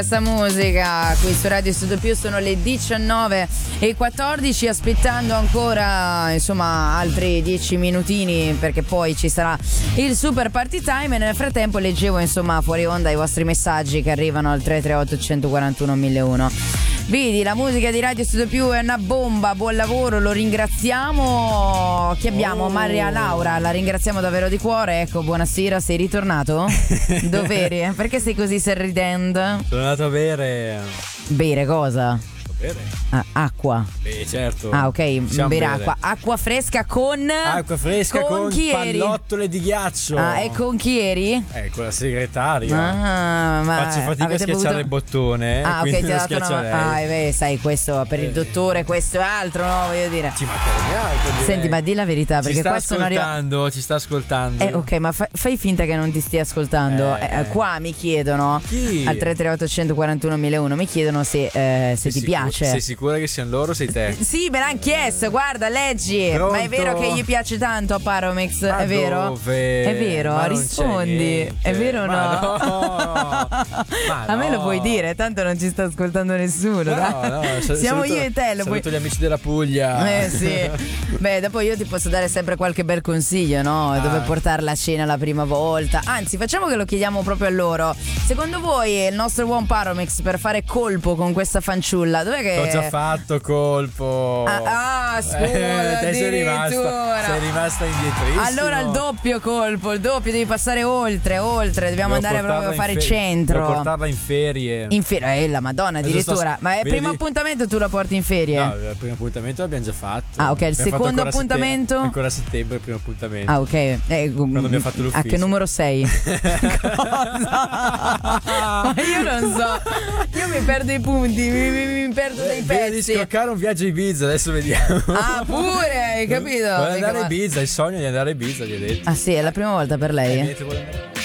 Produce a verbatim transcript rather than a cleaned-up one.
Questa musica qui su Radio Studio Più sono le diciannove e quattordici, aspettando ancora insomma altri dieci minutini perché poi ci sarà il super party time, e nel frattempo leggevo insomma fuori onda i vostri messaggi che arrivano al tre tre otto uno quattro uno uno zero uno. Vedi, la musica di Radio Studio Più è una bomba, buon lavoro, lo ringraziamo. Chi abbiamo? Oh. Maria Laura, la ringraziamo davvero di cuore. Ecco, buonasera, sei ritornato? Dov'eri? Perché sei così sorridendo? Sono andato a bere. Bere cosa? Bere? Ah, acqua. Beh, certo. Ah, ok, bere, bere acqua. Acqua fresca con Acqua fresca con, con pallottole di ghiaccio. Ah, e con chi eri? Eh, con la segretaria. Ah, ma faccio fatica a schiacciare bevuto... il bottone. Ah, quindi ok, ti ha dato schiaccia una... lei. Ah, beh, sai, questo per il dottore, questo è altro, no? Voglio dire. Ci mancherebbe altro. Direi. Senti, ma di la verità, perché ci sta qua sono ascoltando, arrivato... ci sta ascoltando. Eh, ok, ma fa- fai finta che non ti stia ascoltando. Eh, eh, qua mi chiedono chi? al tre tre otto uno quattro uno uno zero uno mi chiedono se, eh, se ti sicuro, piace. Sei sicura che siano loro o sei te? Sì, me l'hanno chiesto, guarda, leggi. Pronto? Ma è vero che gli piace tanto a Paromix? Ma è vero? dove? È vero, Ma non rispondi. È vero o no? Ma no. Ma a me no. lo puoi dire, tanto non ci sta ascoltando nessuno. No, dai. no, Siamo saluto, io e te, lo puoi... saluto gli amici della Puglia. Eh sì. Beh, dopo io ti posso dare sempre qualche bel consiglio, no? Ah. Dove portarla a cena la prima volta. Anzi, facciamo che lo chiediamo proprio a loro. Secondo voi il nostro buon Paromix per fare colpo con questa fanciulla, dov'è che... L'ho già fatto colpo. Ah, ah scusa, eh, te sei rimasta, addirittura. sei rimasta indietrissimo. Allora il doppio colpo, il doppio, devi passare oltre, oltre, dobbiamo Devo andare proprio a fare fe- centro. Devo portarla in ferie. In ferie, eh, la Madonna, addirittura. Sto... Ma è il Vedi? primo appuntamento tu la porti in ferie? No, il primo appuntamento l'abbiamo già fatto. Ah, ok, il abbiamo secondo appuntamento? Settembre, ancora a settembre il primo appuntamento. Ah, ok. Eh, Quando abbiamo fatto l'ufficio. A che numero sei? Cosa? Ma io non so. Io mi perdo i punti, mi, mi, mi perdo dei Vieni di pezzi. scroccare un viaggio a Ibiza, adesso vediamo. Ah, pure, hai capito? Vuole andare a Ibiza, il sogno di andare a Ibiza, gli hai detto. Ah sì, è la prima volta per lei? Eh, niente, vuole andare-